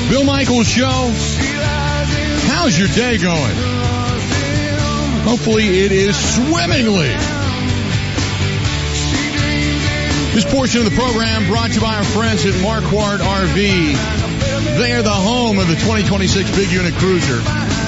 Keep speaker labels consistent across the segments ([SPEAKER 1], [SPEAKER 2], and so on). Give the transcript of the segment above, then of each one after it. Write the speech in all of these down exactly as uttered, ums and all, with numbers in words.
[SPEAKER 1] Bill Michaels Show. How's your day going? Hopefully it is swimmingly. This portion of the program brought to you by our friends at Marquardt R V. They are the home of the twenty twenty-six Big Unit Cruiser.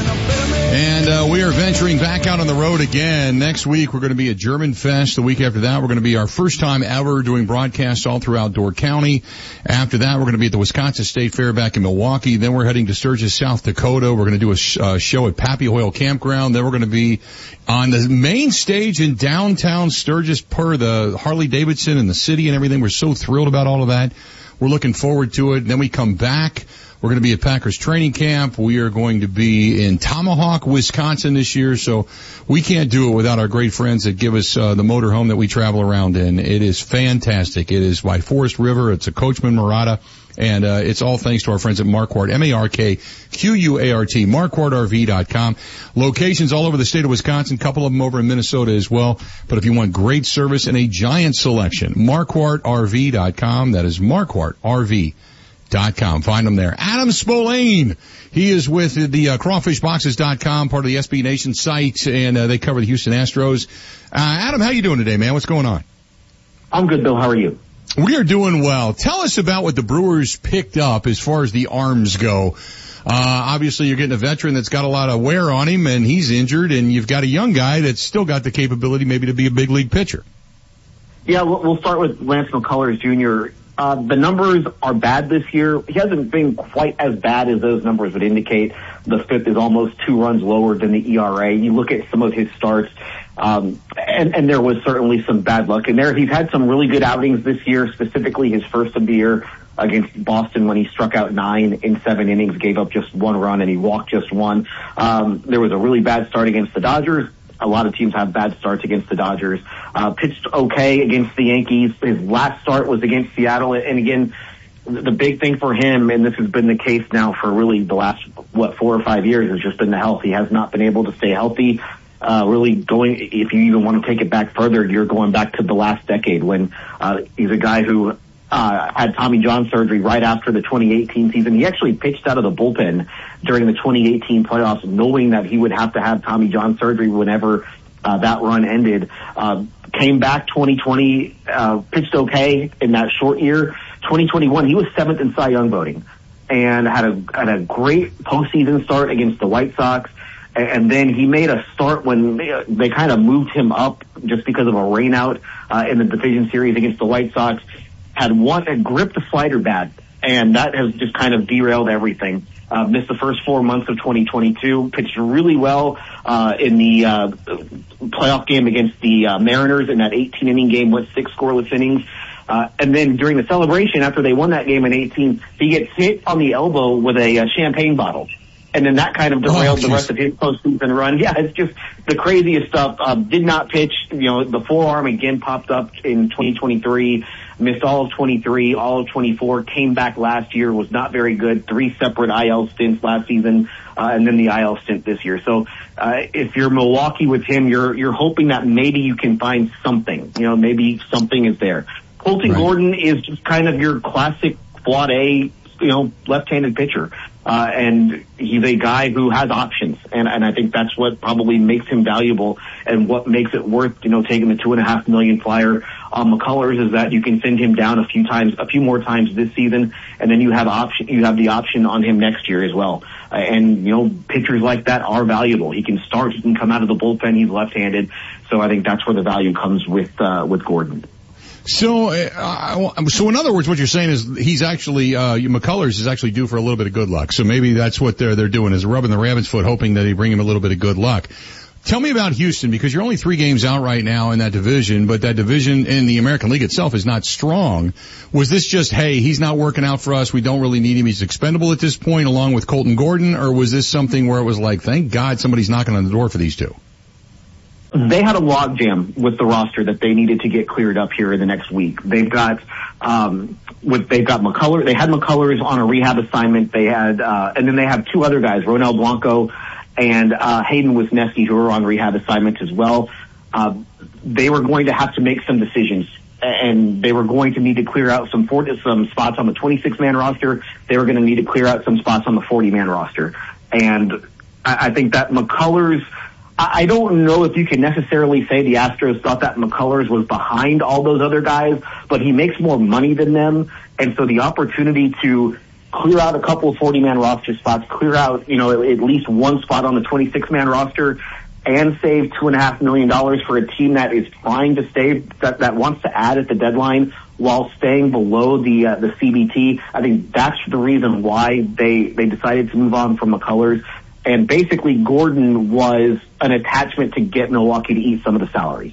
[SPEAKER 1] And uh, we are venturing back out on the road again. Next week, we're going to be at German Fest. The week after that, we're going to be our first time ever doing broadcasts all throughout Door County. After that, we're going to be at the Wisconsin State Fair back in Milwaukee. Then we're heading to Sturgis, South Dakota. We're going to do a sh- uh, show at Pappy Hoyle Campground. Then we're going to be on the main stage in downtown Sturgis per the Harley Davidson and the city and everything. We're so thrilled about all of that. We're looking forward to it. Then we come back. We're going to be at Packers training camp. We are going to be in Tomahawk, Wisconsin this year. So we can't do it without our great friends that give us uh, the motorhome that we travel around in. It is fantastic. It is by Forest River. It's a Coachman Murata. And uh, it's all thanks to our friends at Marquardt, M A R K Q U A R T, Marquardt R V dot com. Locations all over the state of Wisconsin, a couple of them over in Minnesota as well. But if you want great service and a giant selection, Marquardt R V dot com. That is Marquardt R V dot com. Find them there. Adam Spolane. He is with the uh, crawfish boxes dot com, part of the S B Nation site, and uh, they cover the Houston Astros. Uh, Adam, how you doing today, man? What's going on?
[SPEAKER 2] I'm good, Bill. How are you?
[SPEAKER 1] We are doing well. Tell us about what the Brewers picked up as far as the arms go. Uh, obviously you're getting a veteran that's got a lot of wear on him and he's injured, and you've got a young guy that's still got the capability maybe to be a big league pitcher.
[SPEAKER 2] Yeah, we'll start with Lance McCullers Junior Uh, the numbers are bad this year. He hasn't been quite as bad as those numbers would indicate. The fifth is almost two runs lower than the E R A. You look at some of his starts, um, and, and there was certainly some bad luck in there. He's had some really good outings this year, specifically his first of the year against Boston when he struck out nine in seven innings, gave up just one run, and he walked just one. Um, there was a really bad start against the Dodgers. A lot of teams have bad starts against the Dodgers. Uh, pitched okay against the Yankees. His last start was against Seattle. And again, the big thing for him, and this has been the case now for really the last, what, four or five years, has just been the health. He has not been able to stay healthy. Uh, really going, if you even want to take it back further, you're going back to the last decade when, uh, he's a guy who, Uh, had Tommy John surgery right after the twenty eighteen season. He actually pitched out of the bullpen during the twenty eighteen playoffs, knowing that he would have to have Tommy John surgery whenever uh, that run ended. Uh, came back twenty twenty, uh, pitched okay in that short year. twenty twenty-one, he was seventh in Cy Young voting and had a had a great postseason start against the White Sox. And then he made a start when they, they kind of moved him up just because of a rainout uh, in the division series against the White Sox. Had one, had gripped the slider bad, and that has just kind of derailed everything. Uh, missed the first four months of twenty twenty-two, pitched really well, uh, in the, uh, playoff game against the, uh, Mariners in that eighteen inning game, went six scoreless innings. Uh, and then during the celebration after they won that game in eighteen, he gets hit on the elbow with a, uh, champagne bottle. And then that kind of derailed oh, the rest of his postseason run. Yeah, it's just the craziest stuff. Uh, did not pitch, you know, the forearm again popped up in twenty twenty-three. Missed all of twenty-three, all of twenty-four, came back last year, was not very good, three separate I L stints last season, uh, and then the I L stint this year. So, uh, if you're Milwaukee with him, you're, you're hoping that maybe you can find something, you know, maybe something is there. Colton right. Gordon is just kind of your classic quad A, you know, left-handed pitcher. Uh, and he's a guy who has options. And, and I think that's what probably makes him valuable and what makes it worth, you know, taking the two and a half million flyer on McCullers is that you can send him down a few times, a few more times this season. And then you have option, you have the option on him next year as well. Uh, and, you know, pitchers like that are valuable. He can start, he can come out of the bullpen. He's left-handed. So I think that's where the value comes with, uh, with Gordon.
[SPEAKER 1] So, uh, so in other words, what you're saying is he's actually, uh, McCullers is actually due for a little bit of good luck. So maybe that's what they're, they're doing is rubbing the rabbit's foot, hoping that they bring him a little bit of good luck. Tell me about Houston, because you're only three games out right now in that division, but that division in the American League itself is not strong. Was this just, hey, he's not working out for us, we don't really need him, he's expendable at this point, along with Colton Gordon, or was this something where it was like, thank God somebody's knocking on the door for these two?
[SPEAKER 2] They had a logjam with the roster that they needed to get cleared up here in the next week. They've got, um, with, they've got McCullers, they had McCullers on a rehab assignment. They had, uh, and then they have two other guys, Ronel Blanco and, uh, Hayden Wisniewski, who are on rehab assignments as well. Uh, they were going to have to make some decisions and they were going to need to clear out some forty, some spots on the twenty-six man roster. They were going to need to clear out some spots on the forty man roster. And I, I think that McCullers, I, I don't know if you can necessarily say the Astros thought that McCullers was behind all those other guys, but he makes more money than them. And so the opportunity to clear out a couple of forty man roster spots, clear out, you know, at least one spot on the twenty-six man roster, and save two and a half million dollars for a team that is trying to stay, that, that wants to add at the deadline while staying below the uh, the C B T. I think that's the reason why they they decided to move on from McCullers. And basically, Gordon was an attachment to get Milwaukee to eat some of the salary.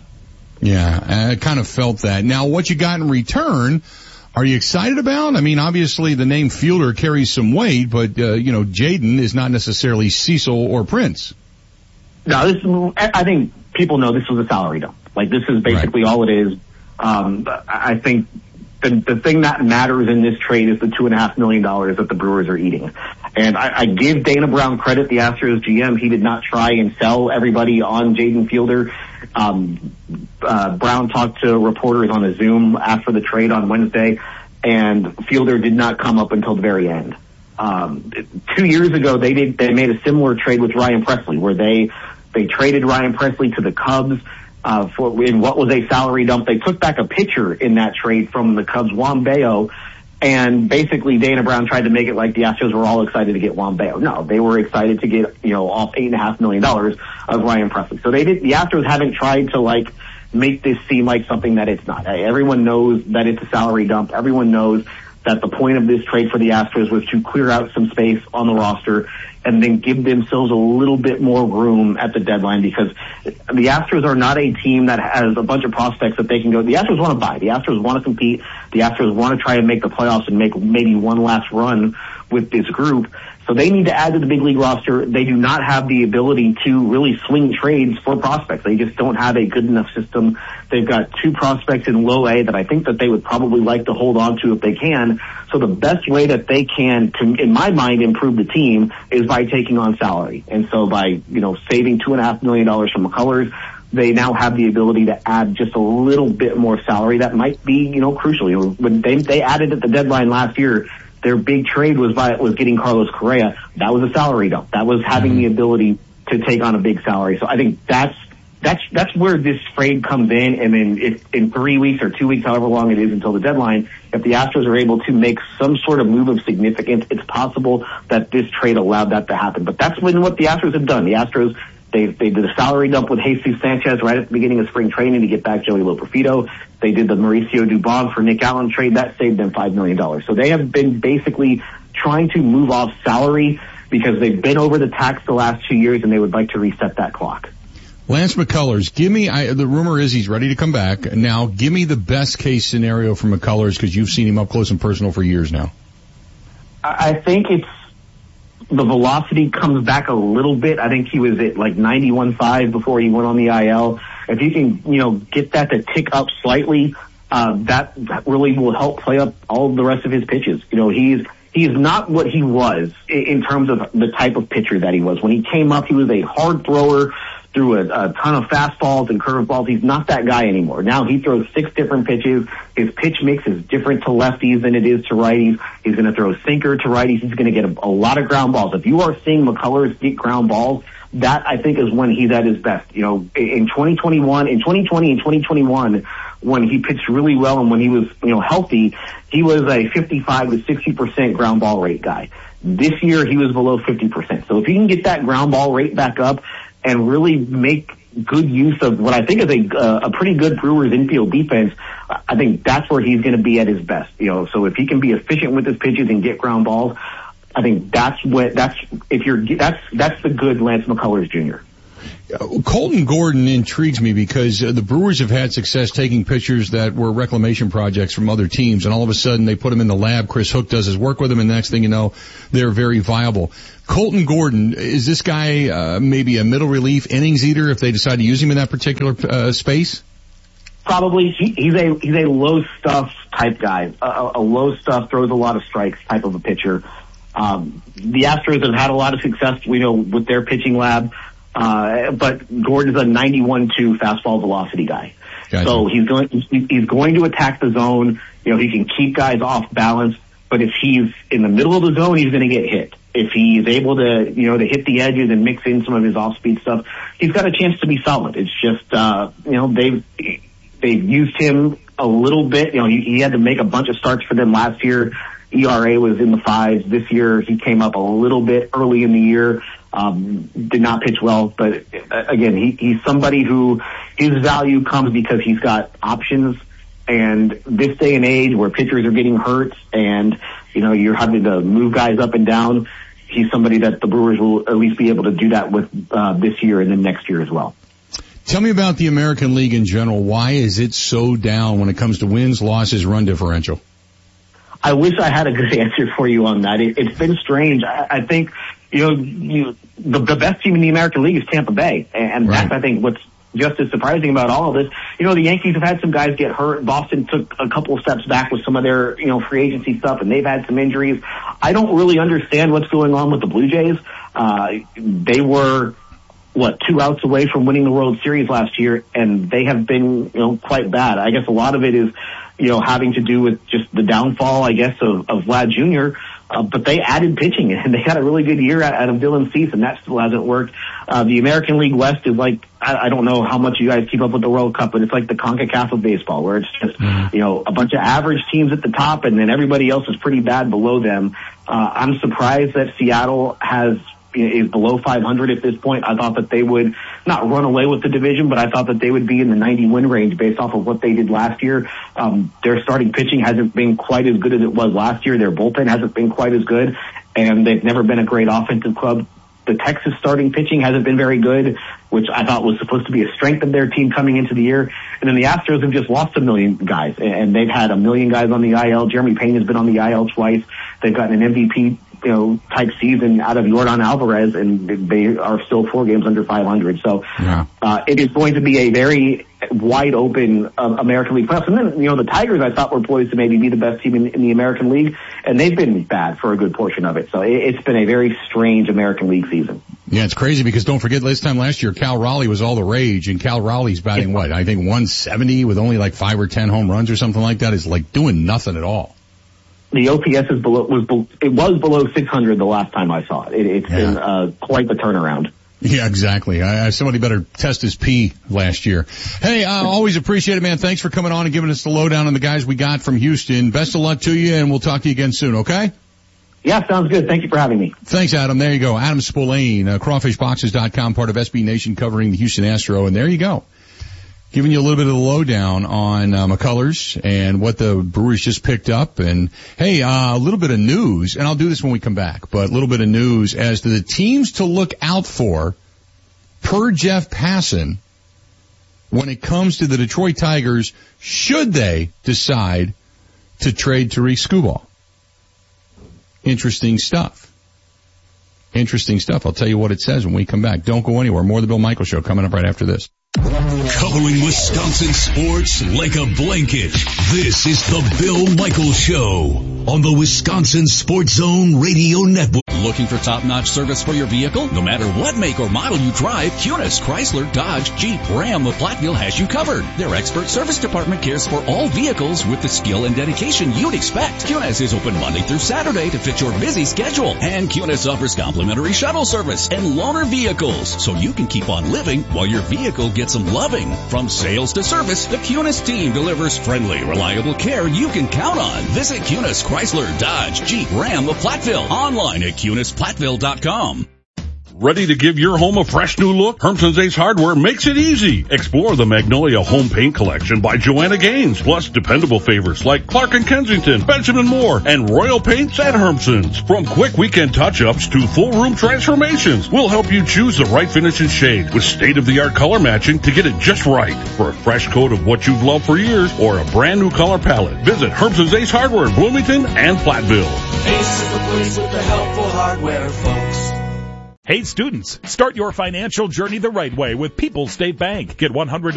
[SPEAKER 1] Yeah, I kind of felt that. Now, what you got in return, are you excited about? I mean, obviously the name Fielder carries some weight, but uh, you know, Jaden is not necessarily Cecil or Prince.
[SPEAKER 2] No, this, I think people know this was a salary dump. Like, this is basically right. all it is. Um, I think the, the thing that matters in this trade is the two and a half million dollars that the Brewers are eating. And I, I give Dana Brown credit, the Astros G M. He did not try and sell everybody on Jaden Fielder. Um, uh, Brown talked to reporters on a Zoom after the trade on Wednesday, and Fielder did not come up until the very end. Um, two years ago, they did, they made a similar trade with Ryan Presley, where they, they traded Ryan Presley to the Cubs, uh, for, in what was a salary dump. They took back a pitcher in that trade from the Cubs, Juan Bello, and basically Dana Brown tried to make it like the Astros were all excited to get Juan Bello. No, they were excited to get, you know, off eight and a half million dollars of Ryan Presley. So they did, the Astros haven't tried to like make this seem like something that it's not. Everyone knows that it's a salary dump. Everyone knows that the point of this trade for the Astros was to clear out some space on the roster and then give themselves a little bit more room at the deadline, because the Astros are not a team that has a bunch of prospects that they can go. The Astros want to buy. The Astros want to compete. The Astros want to try and make the playoffs and make maybe one last run with this group. So they need to add to the big league roster. They do not have the ability to really swing trades for prospects. They just don't have a good enough system. They've got two prospects in low A that I think that they would probably like to hold on to if they can. So the best way that they can, to, in my mind, improve the team is by taking on salary. And so by, you know, saving two and a half million dollars from McCullers, they now have the ability to add just a little bit more salary that might be, you know, crucial. You know, when they, they added at the deadline last year, their big trade was by was getting Carlos Correa. That was a salary dump. That was having mm-hmm. the ability to take on a big salary. So I think that's that's that's where this trade comes in. And then if in three weeks or two weeks, however long it is until the deadline, if the Astros are able to make some sort of move of significance, it's possible that this trade allowed that to happen. But that's when what the Astros have done. The Astros, They, they did a salary dump with Jesus Sanchez right at the beginning of spring training to get back Joey Loperfido. They did the Mauricio Dubon for Nick Allen trade. That saved them five million dollars. So they have been basically trying to move off salary because they've been over the tax the last two years and they would like to reset that clock.
[SPEAKER 1] Lance McCullers, give me, I, the rumor is he's ready to come back. Now, give me the best case scenario for McCullers, because you've seen him up close and personal for years now.
[SPEAKER 2] I think it's, the velocity comes back a little bit. I think he was at like ninety-one point five before he went on the I L. If you can, you know, get that to tick up slightly, uh, that, that really will help play up all the rest of his pitches. You know, he's, he's not what he was in, in terms of the type of pitcher that he was. When he came up, he was a hard thrower, threw a, a ton of fastballs and curveballs. He's not that guy anymore. Now he throws six different pitches. His pitch mix is different to lefties than it is to righties. He's going to throw sinker to righties. He's going to get a, a lot of ground balls. If you are seeing McCullers get ground balls, that I think is when he's at his best. You know, in twenty twenty-one, in twenty twenty and twenty twenty-one, when he pitched really well and when he was, you know, healthy, he was a fifty-five to sixty percent ground ball rate guy. This year he was below fifty percent. So if he can get that ground ball rate back up and really make good use of what I think is a, uh, a pretty good Brewers infield defense, I think that's where he's going to be at his best. You know, so if he can be efficient with his pitches and get ground balls, I think that's what, that's, if you're, that's, that's the good Lance McCullers Junior
[SPEAKER 1] Colton Gordon intrigues me because uh, the Brewers have had success taking pitchers that were reclamation projects from other teams, and all of a sudden they put them in the lab. Chris Hook does his work with them, and the next thing you know, they're very viable. Colton Gordon, is this guy uh, maybe a middle relief innings eater if they decide to use him in that particular uh, space?
[SPEAKER 2] Probably. He, he's a he's a low stuff type guy, a, a low stuff, throws a lot of strikes type of a pitcher. Um, the Astros have had a lot of success, we know, with their pitching lab. Uh, but Gordon's a ninety-one two fastball velocity guy. Gotcha. So he's going, he's going to attack the zone. You know, he can keep guys off balance, but if he's in the middle of the zone, he's going to get hit. If he's able to, you know, to hit the edges and mix in some of his off-speed stuff, he's got a chance to be solid. It's just, uh, you know, they've, they've used him a little bit. You know, he, he had to make a bunch of starts for them last year. E R A was in the fives. This year, he came up a little bit early in the year. Um, did not pitch well, but uh, again, he, he's somebody who his value comes because he's got options. And this day and age where pitchers are getting hurt and, you know, you're having to move guys up and down, he's somebody that the Brewers will at least be able to do that with uh, this year and then next year as well.
[SPEAKER 1] Tell me about the American League in general. Why is it so down when it comes to wins, losses, run differential?
[SPEAKER 2] I wish I had a good answer for you on that. It, it's been strange. I, I think, you know, you, the, the best team in the American League is Tampa Bay. And right. that's, I think, what's just as surprising about all of this. You know, the Yankees have had some guys get hurt. Boston took a couple of steps back with some of their, you know, free agency stuff, and they've had some injuries. I don't really understand what's going on with the Blue Jays. Uh, they were, what, two outs away from winning the World Series last year, and they have been, you know, quite bad. I guess a lot of it is, you know, having to do with just the downfall, I guess, of, of Vlad Junior Uh, but they added pitching, and they had a really good year out, out of Dylan Cease, and that still hasn't worked. Uh, the American League West is like, I, I don't know how much you guys keep up with the World Cup, but it's like the CONCACAF of baseball, where it's just, mm-hmm. you know, a bunch of average teams at the top, and then everybody else is pretty bad below them. Uh, I'm surprised that Seattle has is below five hundred at this point. I thought that they would not run away with the division, but I thought that they would be in the ninety win range based off of what they did last year. Um, their starting pitching hasn't been quite as good as it was last year. Their bullpen hasn't been quite as good, and they've never been a great offensive club. The Texas starting pitching hasn't been very good, which I thought was supposed to be a strength of their team coming into the year. And then the Astros have just lost a million guys, and they've had a million guys on the I L. Jeremy Payne has been on the I L twice. They've gotten an M V P, you know, type season out of Yordan Alvarez, and they are still four games under five hundred. So yeah. uh, it is going to be a very wide open uh, American League playoffs. And then, you know, the Tigers I thought were poised to maybe be the best team in, in the American League, and they've been bad for a good portion of it. So it, it's been a very strange American League season.
[SPEAKER 1] Yeah, it's crazy because don't forget, this time last year, Cal Raleigh was all the rage, and Cal Raleigh's batting what? I think one seventy with only like five or ten home runs or something like that. Is like doing nothing at all.
[SPEAKER 2] The O P S is below, was below, it was below six hundred the last time I saw it. it it's yeah. been uh, quite the turnaround.
[SPEAKER 1] Yeah, exactly. I, I, somebody better test his pee last year. Hey, I uh, always appreciate it, man. Thanks for coming on and giving us the lowdown on the guys we got from Houston. Best of luck to you, and we'll talk to you again soon, okay?
[SPEAKER 2] Yeah, sounds good. Thank you for having me.
[SPEAKER 1] Thanks, Adam. There you go. Adam Spillane, uh, crawfish boxes dot com, part of S B Nation covering the Houston Astro, and there you go. Giving you a little bit of the lowdown on uh, McCullers and what the Brewers just picked up. And, hey, uh, a little bit of news, and I'll do this when we come back, but a little bit of news as to the teams to look out for per Jeff Passan when it comes to the Detroit Tigers should they decide to trade Tariq Skubal. Interesting stuff. Interesting stuff. I'll tell you what it says when we come back. Don't go anywhere. More of the Bill Michaels Show coming up right after this.
[SPEAKER 3] Covering Wisconsin sports like a blanket. This is the Bill Michaels Show on the Wisconsin Sports Zone Radio Network.
[SPEAKER 4] Looking for top-notch service for your vehicle? No matter what make or model you drive, Kunis, Chrysler, Dodge, Jeep, Ram, of Platteville has you covered. Their expert service department cares for all vehicles with the skill and dedication you'd expect. Kunis is open Monday through Saturday to fit your busy schedule. And Kunis offers complimentary shuttle service and loaner vehicles, so you can keep on living while your vehicle gets some loving. From sales to service, the Kunis team delivers friendly, reliable care you can count on. Visit Kunis, Chrysler, Dodge, Jeep, Ram of Platteville. Online at Kunis Platteville dot com.
[SPEAKER 5] Ready to give your home a fresh new look? Hermson's Ace Hardware makes it easy. Explore the Magnolia Home Paint Collection by Joanna Gaines, plus dependable favorites like Clark and Kensington, Benjamin Moore, and Royal Paints at Hermson's. From quick weekend touch-ups to full room transformations, we'll help you choose the right finish and shade with state-of-the-art color matching to get it just right. For a fresh coat of what you've loved for years or a brand new color palette, visit Hermson's Ace Hardware in Bloomington and Platteville.
[SPEAKER 6] Ace is the place with the helpful hardware, folks.
[SPEAKER 7] Hey students, start your financial journey the right way with People's State Bank. Get one hundred